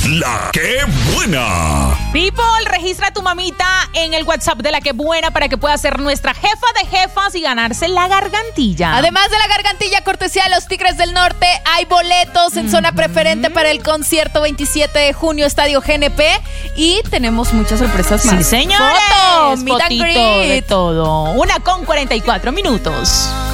La Que Buena. People, registra a tu mamita en el WhatsApp de La Que Buena para que pueda ser nuestra jefa de jefas y ganarse la gargantilla. Además de la gargantilla cortesía de los Tigres del Norte, hay boletos en zona preferente para el concierto 27 de junio, Estadio GNP. Y tenemos muchas sorpresas más. Sí, señores. Foto, meet and Fotito greet. de todo. 1:44 minutos.